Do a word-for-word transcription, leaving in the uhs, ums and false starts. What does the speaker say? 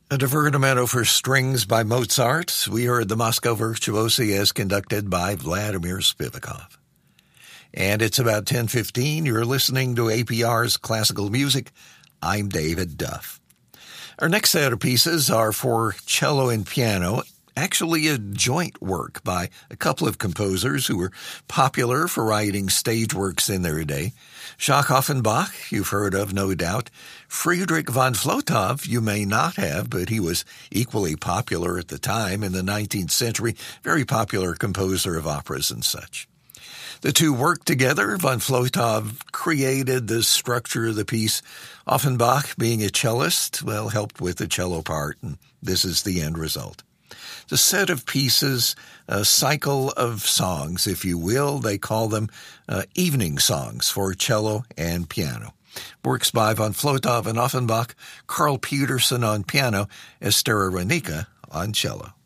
A divertimento for strings by Mozart. We heard the Moscow Virtuosi as conducted by Vladimir Spivakov. And it's about ten fifteen. You're listening to A P R's Classical Music. I'm David Duff. Our next set of pieces are for cello and piano, actually a joint work by a couple of composers who were popular for writing stage works in their day. Jacques Offenbach, you've heard of, no doubt. Friedrich von Flotow, you may not have, but he was equally popular at the time in the nineteenth century, very popular composer of operas and such. The two worked together. Von Flotow created the structure of the piece. Offenbach, being a cellist, well, helped with the cello part, and this is the end result. The set of pieces, a cycle of songs, if you will. They call them uh, evening songs for cello and piano. Works by von Flotow and Offenbach, Carl Peterson on piano, Esther Ranica on cello.